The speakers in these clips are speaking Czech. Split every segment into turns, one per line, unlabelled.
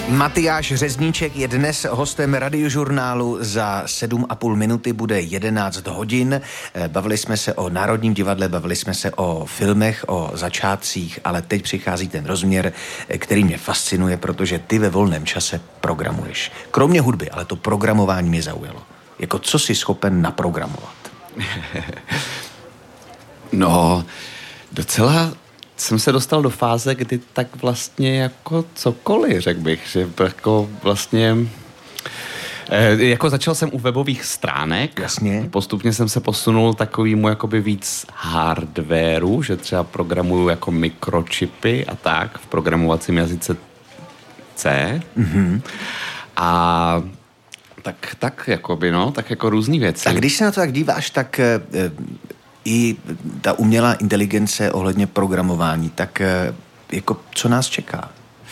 Matyáš Řezníček je dnes hostem Radiožurnálu. Za 7,5 minuty bude 11 hodin. Bavili jsme se o Národním divadle, bavili jsme se o filmech, o začátcích, ale teď přichází ten rozměr, který mě fascinuje, protože ty ve volném čase programuješ. Kromě hudby, ale to programování mě zaujalo. Jako co jsi schopen naprogramovat?
No, docela jsem se dostal do fáze, kdy tak vlastně jako cokoliv, řekl bych, že jako vlastně jako začal jsem u webových stránek.
Jasně.
Postupně jsem se posunul takovýmu jakoby víc hardwareu, že třeba programuju jako mikročipy a tak v programovacím jazyce C. Mm-hmm. A tak jakoby, no, tak jako různý věci.
A když se na to tak díváš, tak i ta umělá inteligence ohledně programování, tak jako co nás čeká?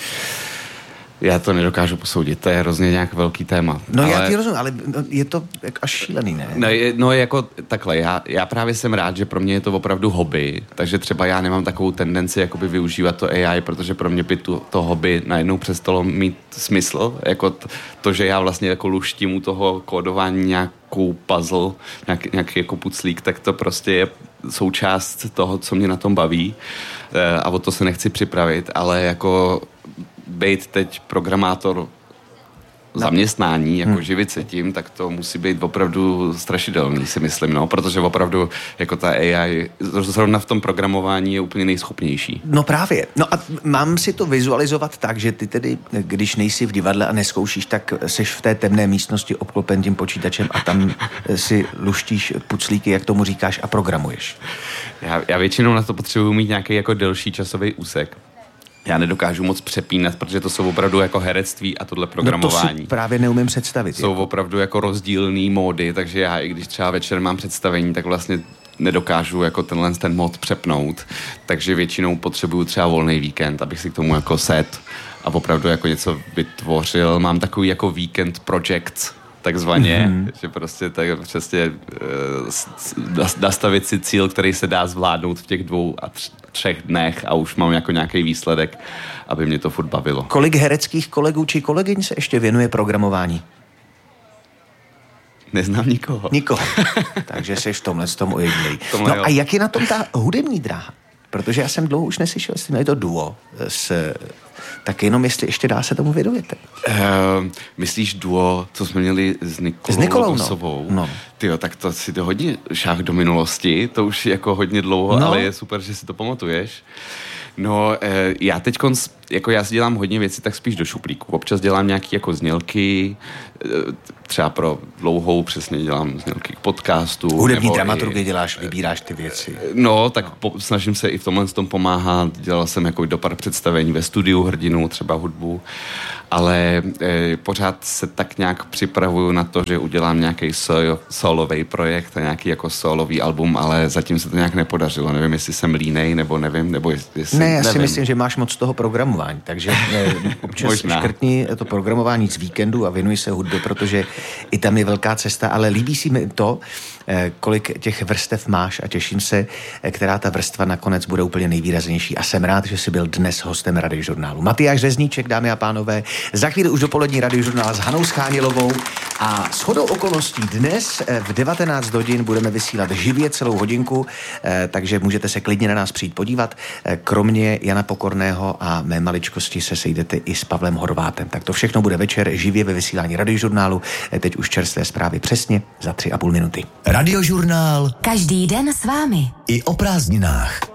Já to nedokážu posoudit, to je hrozně nějak velký téma.
No ale já ti rozumím, ale je to až šílený, ne?
No jako takhle, já právě jsem rád, že pro mě je to opravdu hobby, takže třeba já nemám takovou tendenci jakoby využívat to AI, protože pro mě by to hobby najednou přestalo mít smysl, jako to, že já vlastně jako luštím u toho kódování nějakou puzzle, nějaký jako puclík, tak to prostě je součást toho, co mě na tom baví a o to se nechci připravit, ale jako být teď programátor zaměstnání, jako živit se tím, tak to musí být opravdu strašidelný, si myslím, no, protože opravdu jako ta AI zrovna v tom programování je úplně nejschopnější.
No právě. No a mám si to vizualizovat tak, že ty tedy, když nejsi v divadle a nezkoušíš, tak seš v té temné místnosti obklopen tím počítačem a tam si luštíš puclíky, jak tomu říkáš, a programuješ.
Já většinou na to potřebuji mít nějaký jako delší časový úsek. Já nedokážu moc přepínat, protože to jsou opravdu jako herectví a tohle programování.
No to si právě neumím představit.
Jsou opravdu jako rozdílný módy, takže já i když třeba večer mám představení, tak vlastně nedokážu jako ten mód přepnout. Takže většinou potřebuju třeba volný víkend, abych si k tomu jako set a opravdu jako něco vytvořil. Mám takový jako weekend project, takzvaně, že prostě tak přesně nastavit si cíl, který se dá zvládnout v těch 2 a 3 dnech a už mám jako nějaký výsledek, aby mě to furt bavilo.
Kolik hereckých kolegů či kolegyň se ještě věnuje programování?
Neznám nikoho.
Nikoho. Takže jsi v tomhle tom ojedinělý. No a jak je na tom ta hudební dráha? Protože já jsem dlouho už neslyšel, jestli je to duo tak jenom jestli ještě dá se tomu věnujete.
Myslíš duo, co jsme měli s Nikolou Lokosovou?
No.
Tyjo, tak to si to hodně šáh do minulosti, to už jako hodně dlouho, ale je super, že si to pamatuješ. No, já teďkonc, jako já si dělám hodně věcí, tak spíš do šuplíku. Občas dělám nějaký jako znělky, třeba pro dlouhou přesně dělám znělky k podcastu.
Hudební dramaturgy děláš, vybíráš ty věci.
No, tak snažím se i v tomhle tom pomáhat. Dělal jsem jako do pár představení ve studiu Hrdinu, třeba hudbu, ale pořád se tak nějak připravuju na to, že udělám nějaký solový projekt a nějaký jako solový album, ale zatím se to nějak nepodařilo. Nevím, jestli jsem línej, nebo nevím, nebo jestli...
Ne, já si myslím, že máš moc toho programování, takže občas škrtni to programování z víkendu a věnuj se hudbě, protože i tam je velká cesta, ale líbí si mi to, kolik těch vrstev máš a těším se, která ta vrstva nakonec bude úplně nejvýraznější a jsem rád, že jsi byl dnes hostem Radiožurnálu. Matyáš Řezníček, dámy a pánové, za chvíli už dopolední Radiožurnál s Hanou Schánilovou a shodou okolností dnes v 19 hodin budeme vysílat živě celou hodinku, takže můžete se klidně na nás přijít podívat. Kromě Jana Pokorného a mé maličkosti se sejdete i s Pavlem Horvátem. Tak to všechno bude večer živě ve vysílání Radiožurnálu. Teď už čerstvé zprávy přesně za 3,5 minuty.
Radiožurnál.
Každý den s vámi.
I o prázdninách.